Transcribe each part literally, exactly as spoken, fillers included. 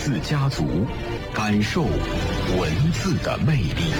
字家族，感受文字的魅力。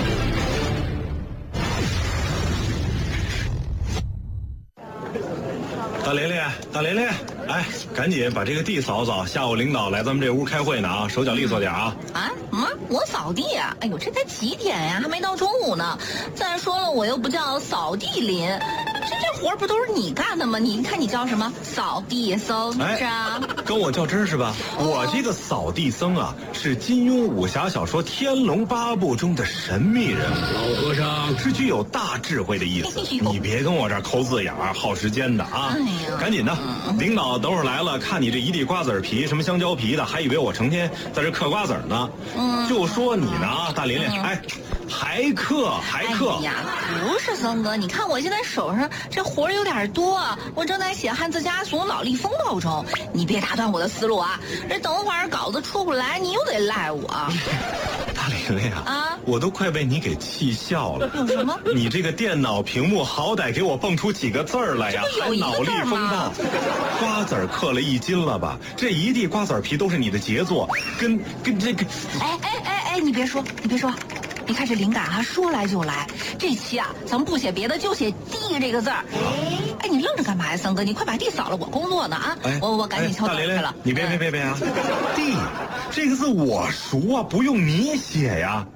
大琳琳，大琳琳，哎，赶紧把这个地扫扫，下午领导来咱们这屋开会呢啊，手脚利索点啊。 啊，嗯，我扫地啊？哎呦，这才几点呀，还没到中午呢。再说了，我又不叫扫地林，这这活不都是你干的吗？你看你叫什么？扫地僧是啊？ 哎、跟我较真是吧？哦、我这个扫地僧啊，是金庸武侠小说《天龙八部》中的神秘人物， 老和尚是具有大智慧的意思。你别跟我这儿抠字眼儿，耗时间的啊！哎赶紧的，领导等会儿来了，看你这一地瓜子皮、什么香蕉皮的，还以为我成天在这嗑瓜子呢。嗯，就说你呢啊，大琳琳，哎，还嗑还嗑。 哎呀，不是森哥，你看我现在手上这活有点多，我正在写汉字家族脑力风暴中。你别打断我的思路啊，这等会儿稿子出不来，你又得赖我。 大琳琳啊，啊，我都快被你给气笑了。 有什么？ 你这个电脑屏幕好歹给我蹦出几个字儿来呀，还脑力风暴。瓜子儿嗑了一斤了吧？这一地瓜子皮都是你的杰作，跟跟这个…… 哎哎哎哎，你别说，你别说。你看这灵感啊，说来就来。这期啊，咱们不写别的，就写地这个字儿。哎，你愣着干嘛呀，森哥？你快把地扫了，我工作呢啊！哎、我我赶紧敲灯去了。 你别别别别啊！地这个字我熟啊，不用你写呀。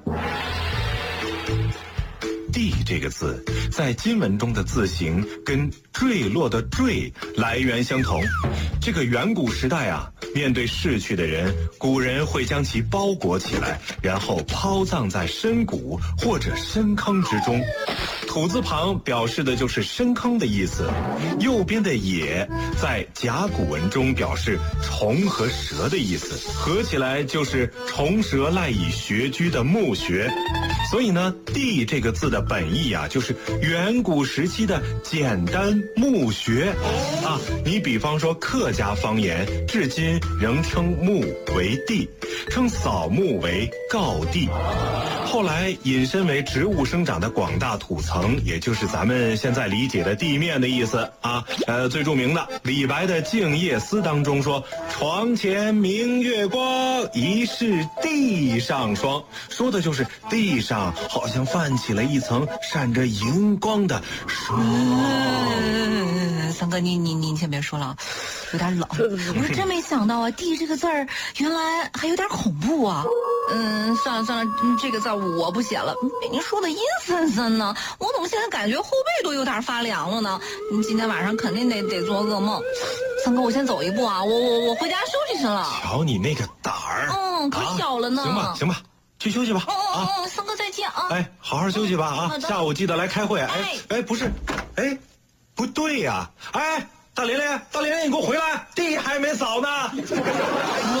地这个字在金文中的字形跟坠落的坠来源相同。这个远古时代啊，面对逝去的人，古人会将其包裹起来，然后抛葬在深谷或者深坑之中。土字旁表示的就是深坑的意思，右边的也在甲骨文中表示虫和蛇的意思，合起来就是虫蛇赖以学居的墓穴。所以呢，地这个字的本意啊，就是远古时期的简单墓穴啊。你比方说客家方言，至今仍称墓为地，称扫墓为告地。后来引申为植物生长的广大土层，也就是咱们现在理解的地面的意思啊。呃，最著名的李白的《静夜思》当中说：“床前明月光，疑是地上霜。”说的就是地上好像泛起了一层闪着荧光的霜。 嗯，三哥，你你你先别说了，有点冷。我是真没想到啊，地这个字儿原来还有点恐怖啊。嗯，算了算了，这个字我不写了，被您说的阴森森呢，我怎么现在感觉后背都有点发凉了呢？你今天晚上肯定得得做噩梦。三哥，我先走一步啊，我我我回家休息去了。 瞧你那个胆儿， 嗯，可小了呢。 啊、行吧行吧，去休息吧。 嗯嗯啊， 三哥再见啊。 哎，好好休息吧啊， 嗯、 下午记得来开会。哎哎哎，不是，哎，不对呀、啊，哎，大琳琳，大琳琳，你给我回来，地还没扫呢。